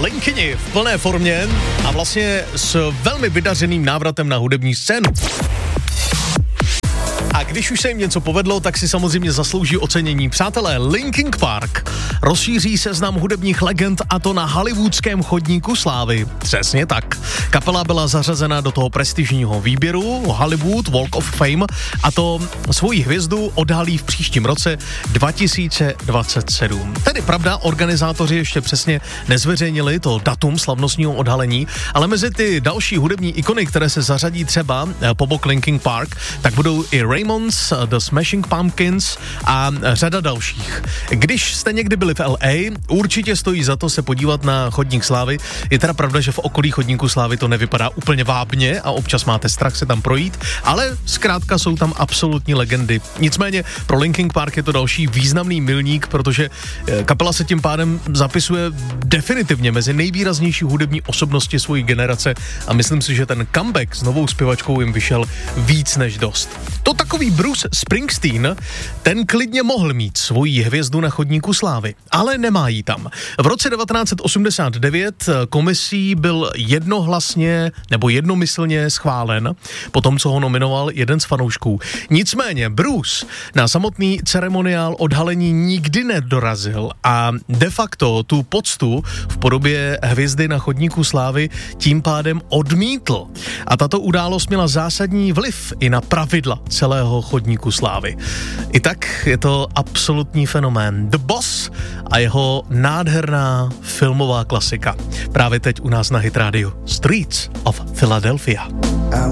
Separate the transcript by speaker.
Speaker 1: Linkyni v plné formě a vlastně s velmi vydařeným návratem na hudební scénu. A když už se jim něco povedlo, tak si samozřejmě zaslouží ocenění. Přátelé, Linkin Park rozšíří seznam hudebních legend, a to na hollywoodském chodníku slávy. Přesně tak. Kapela byla zařazena do toho prestižního výběru Hollywood Walk of Fame, a to svoji hvězdu odhalí v příštím roce 2027. Tedy pravda, organizátoři ještě přesně nezveřejnili to datum slavnostního odhalení, ale mezi ty další hudební ikony, které se zařadí třeba po bok Linkin Park, tak budou i Ramones, The Smashing Pumpkins a řada dalších. Když jste někdy byli v LA, určitě stojí za to se podívat na chodník slávy. Je teda pravda, že v okolí chodníku slávy to nevypadá úplně vábně a občas máte strach se tam projít, ale zkrátka jsou tam absolutní legendy. Nicméně pro Linkin Park je to další významný milník, protože kapela se tím pádem zapisuje definitivně mezi nejvýraznější hudební osobnosti svojí generace a myslím si, že ten comeback s novou zpěvačkou jim vyšel víc než dost. To takový Bruce Springsteen, ten klidně mohl mít svoji hvězdu na chodníku slávy, ale nemá ji tam. V roce 1989 komisí byl jednohlasně nebo jednomyslně schválen, po tom, co ho nominoval jeden z fanoušků. Nicméně Bruce na samotný ceremoniál odhalení nikdy nedorazil a de facto tu poctu v podobě hvězdy na chodníku slávy tím pádem odmítl. A tato událost měla zásadní vliv i na pravidla celého chodníku slávy. I tak je to absolutní fenomén. The Boss a jeho nádherná filmová klasika. Právě teď u nás na Hit Radio Streets of Philadelphia.